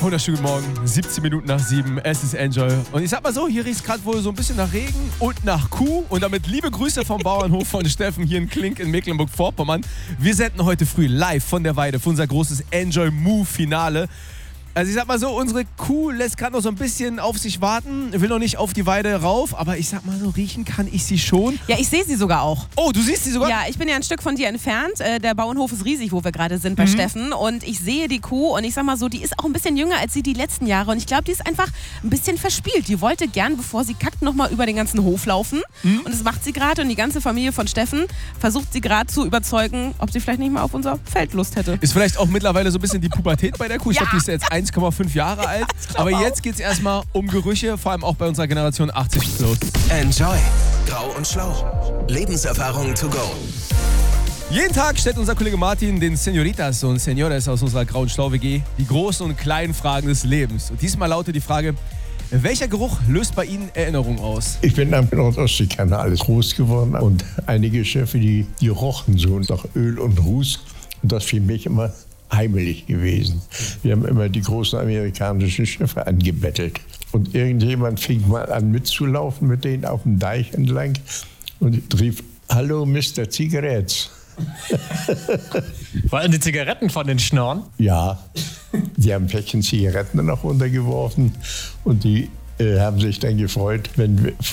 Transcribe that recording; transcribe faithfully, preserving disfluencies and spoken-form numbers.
Wunderschönen Morgen, siebzehn Minuten nach sieben, es ist Enjoy. Und ich sag mal so, hier riecht es gerade wohl so ein bisschen nach Regen und nach Kuh. Und damit liebe Grüße vom Bauernhof von Steffen hier in Klink in Mecklenburg-Vorpommern. Wir senden heute früh live von der Weide für unser großes Enjoy-Move-Finale. Also ich sag mal so, unsere Kuh lässt gerade noch so ein bisschen auf sich warten, will noch nicht auf die Weide rauf, aber ich sag mal so, riechen kann ich sie schon. Ja, ich sehe sie sogar auch. Oh, du siehst sie sogar? Ja, ich bin ja ein Stück von dir entfernt. Äh, der Bauernhof ist riesig, wo wir gerade sind bei Mhm. Steffen. Und ich sehe die Kuh und ich sag mal so, die ist auch ein bisschen jünger als sie die letzten Jahre. Und ich glaube, die ist einfach ein bisschen verspielt. Die wollte gern, bevor sie kackt, nochmal über den ganzen Hof laufen. Mhm. Und das macht sie gerade. Und die ganze Familie von Steffen versucht sie gerade zu überzeugen, ob sie vielleicht nicht mal auf unser Feld Lust hätte. Ist vielleicht auch mittlerweile so ein bisschen die Pubertät bei der Kuh. Ich Ja. glaube, die ist jetzt eins Komma fünf Jahre alt. Aber jetzt geht es erstmal um Gerüche, vor allem auch bei unserer Generation achtzig plus. Enjoy. Grau und Schlau. Lebenserfahrung to go. Jeden Tag stellt unser Kollege Martin den Senoritas und Senores aus unserer Grau und Schlau-W G die großen und kleinen Fragen des Lebens. Und diesmal lautet die Frage: Welcher Geruch löst bei Ihnen Erinnerungen aus? Ich bin am Nordostseekanal groß geworden und einige Schiffe, die, die rochen so nach Öl und Ruß. Und das für mich immer heimelig gewesen. Wir haben immer die großen amerikanischen Schiffe angebettelt. Und irgendjemand fing mal an mitzulaufen mit denen auf dem Deich entlang und rief: Hallo, Mister Zigaretts. Wollten die Zigaretten von den Schnorren? Ja, die haben ein Päckchen Zigaretten noch runtergeworfen und die äh, haben sich dann gefreut, wenn wir